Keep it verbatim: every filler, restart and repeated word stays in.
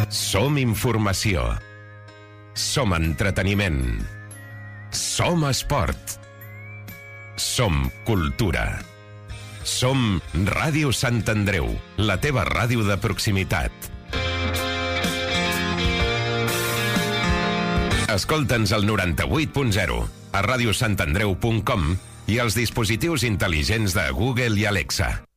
Som informació. Som entreteniment. Som esport. Som cultura. Som Ràdio Sant Andreu, la teva ràdio de proximitat. Escolta'ns al noranta-vuit punt zero, a radiosantandreu punt com i als dispositius intel·ligents de Google i Alexa.